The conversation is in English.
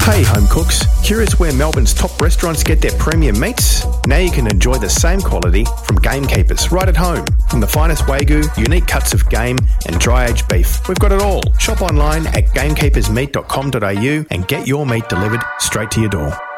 Hey home cooks, curious where Melbourne's top restaurants get their premium meats? Now you can enjoy the same quality from Gamekeepers right at home. From the finest Wagyu, unique cuts of game and dry-aged beef, we've got it all. Shop online at gamekeepersmeat.com.au and get your meat delivered straight to your door.